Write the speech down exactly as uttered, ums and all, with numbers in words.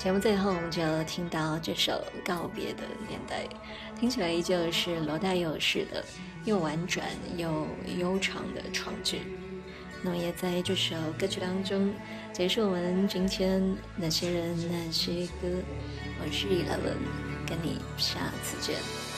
节目最后我们就听到这首《告别的年代》，听起来依旧是罗大佑式的又婉转又悠长的创制。那么也在这首歌曲当中结束我们今天那些人那些歌。我是一乐文，跟你下次见。